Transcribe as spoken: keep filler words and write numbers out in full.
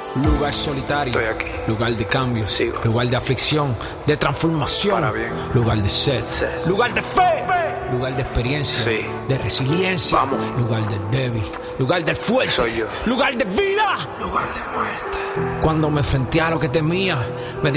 Lugar solitario, Estoy aquí. lugar de cambio, Sigo. lugar de aflicción, de transformación, Para bien. lugar de sed, Sed. lugar de fe, lugar de experiencia, Sí. de resiliencia, Vamos. lugar del débil, lugar del fuerte, Soy yo. lugar de vida, lugar de muerte. Cuando me enfrenté a lo que temía, me di